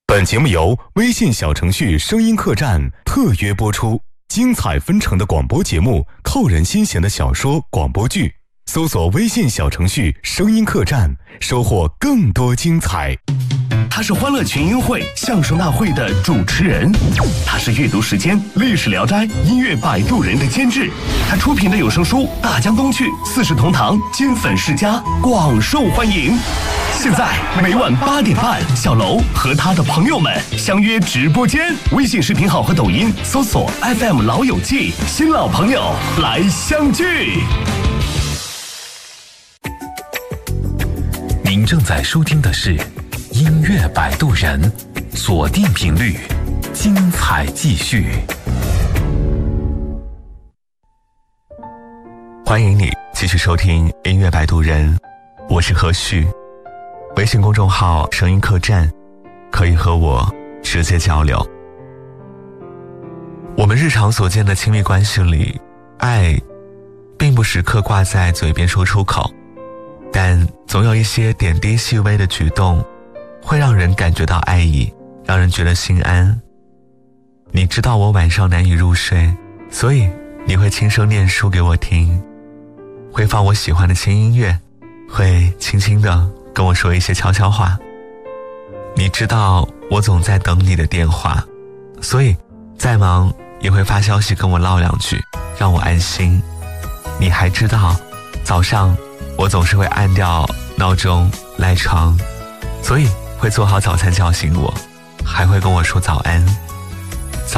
本节目由微信小程序声音客栈特约播出，精彩纷呈的广播节目，扣人心弦的小说广播剧，搜索微信小程序声音客栈，收获更多精彩。 他是欢乐群英会相声大会的主持人，他是阅读时间历史聊斋音乐摆渡人的监制，他出品的有声书《大江东去》四世同堂金粉世家广受欢迎。现在每晚8点半，小楼和他的朋友们相约直播间，微信视频号和抖音搜索 FM 老友记，新老朋友来相聚。 您正在收听的是音乐摆渡人，锁定频率，精彩继续。 欢迎你继续收听音乐摆渡人，我是何旭。微信公众号声音客栈可以和我直接交流。我们日常所见的亲密关系里，爱并不时刻挂在嘴边说出口，但总有一些点滴细微的举动会让人感觉到爱意，让人觉得心安。你知道我晚上难以入睡，所以你会轻声念书给我听，会放我喜欢的轻音乐，会轻轻地跟我说一些悄悄话。你知道我总在等你的电话，所以再忙也会发消息跟我唠两句，让我安心。你还知道早上我总是会按掉闹钟赖床，所以会做好早餐叫醒我，还会跟我说早安。